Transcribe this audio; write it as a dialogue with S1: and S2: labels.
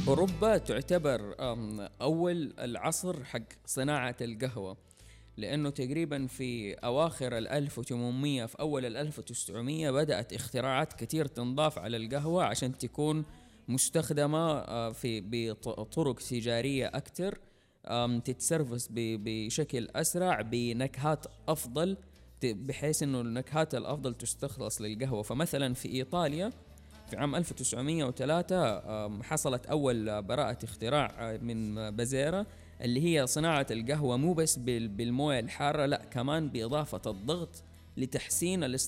S1: أوروبا تعتبر أول العصر حق صناعة القهوة، لأنه تقريبا في أواخر 1800 في أول 1900 بدأت اختراعات كتير تنضاف على القهوة عشان تكون مستخدمة في بطرق تجارية أكتر، تتسرفس بشكل أسرع بنكهات أفضل، بحيث أنه النكهات الأفضل تستخلص للقهوة. فمثلا في إيطاليا في عام 1903 حصلت أول براءة اختراع من بازيرا، اللي هي صناعة القهوة مو بس بالموية الحارة، لا كمان بإضافة الضغط لتحسين